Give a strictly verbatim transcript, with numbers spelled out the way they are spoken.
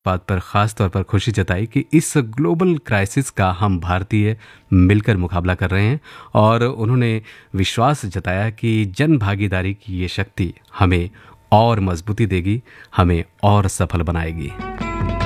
बात पर ख़ास तौर पर खुशी जताई कि इस ग्लोबल क्राइसिस का हम भारतीय मिलकर मुकाबला कर रहे हैं और उन्होंने विश्वास जताया कि जन भागीदारी की ये शक्ति हमें और मजबूती देगी, हमें और सफल बनाएगी।